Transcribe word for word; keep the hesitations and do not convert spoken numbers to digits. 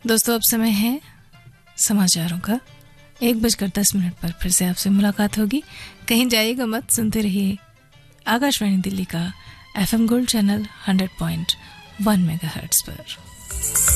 दोस्तों अब समय है समाचारों का। एक बजकर दस मिनट पर फिर से आपसे मुलाकात होगी। कहीं जाइएगा मत, सुनते रहिए आकाशवाणी दिल्ली का FM gold channel hundred point one megahertz पर।